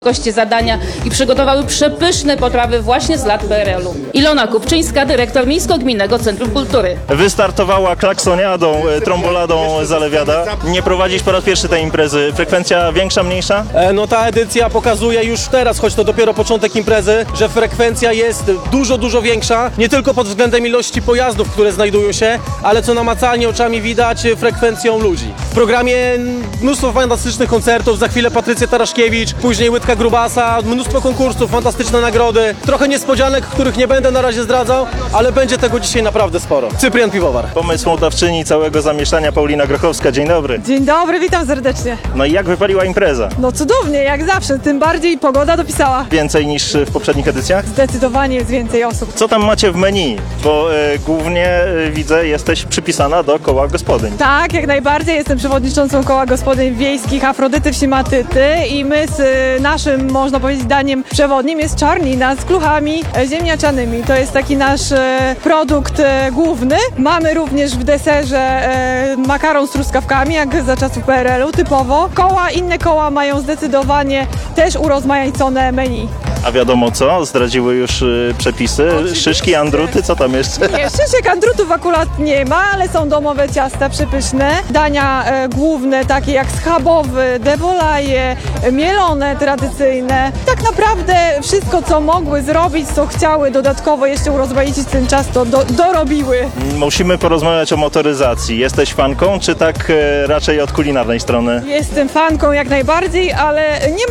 wysokości zadania i przygotowały przepyszne potrawy właśnie z lat PRL-u. Ilona Kupczyńska, dyrektor Miejsko-Gminnego Centrum Kultury. Wystartowała klaksoniadą, tromboladą Zalewiada. Nie prowadzisz po raz pierwszy tej imprezy. Frekwencja większa, mniejsza? No ta edycja pokazuje już teraz, choć to dopiero początek imprezy, że frekwencja jest dużo większa. Nie tylko pod względem ilości pojazdów, które znajdują się, ale co namacalnie oczami widać, frekwencją ludzi. W programie mnóstwo fantastycznych koncertów, za chwilę Patrycja Taraszkiewicz, później Łydka Grubasa, mnóstwo konkursów, fantastyczne nagrody, trochę niespodzianek, których nie będę na razie zdradzał, ale będzie tego dzisiaj naprawdę sporo. Cyprian Piwowar. Pomysłodawczyni całego zamieszania Paulina Grochowska. Dzień dobry. Dzień dobry, witam serdecznie. No i jak wypaliła impreza? No cudownie, jak zawsze, tym bardziej pogoda dopisała. Więcej niż w poprzednich edycjach? Zdecydowanie jest więcej osób. Co tam macie w menu? Bo głównie widzę, jesteś przypisana do koła gospodyń. Tak, jak najbardziej, jestem przewodniczącą Koła Gospodyń Wiejskich Afrodyty Wsi Matyty i my z naszym, można powiedzieć, daniem przewodnim jest czarnina z kluchami ziemniaczanymi. To jest taki nasz produkt główny. Mamy również w deserze makaron z truskawkami, jak za czasów PRL-u, typowo. Inne koła mają zdecydowanie też urozmaicone menu. A wiadomo co? Zdradziły już przepisy. Oczywiście. Szyszki, andruty, co tam jeszcze? Nie, szyszek andrutów akurat nie ma, ale są domowe ciasta przepyszne. Dania główne, takie jak schabowy, dewolaje, mielone tradycyjne. Tak naprawdę wszystko, co mogły zrobić, co chciały dodatkowo jeszcze urozmaicić ten czas, to dorobiły. Musimy porozmawiać o motoryzacji. Jesteś fanką, czy tak raczej od kulinarnej strony? Jestem fanką jak najbardziej, ale nie